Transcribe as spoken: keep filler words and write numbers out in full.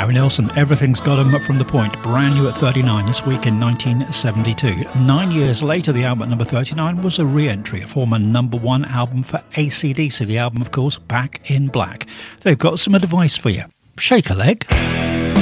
Harry Nilsson, Everything's Got 'Em from The Point, brand new at thirty-nine this week in nineteen seventy-two. Nine years later, the album at number thirty-nine was a re-entry, a former number one album for A C D C, the album, of course, Back in Black. They've got some advice for you. Shake a leg.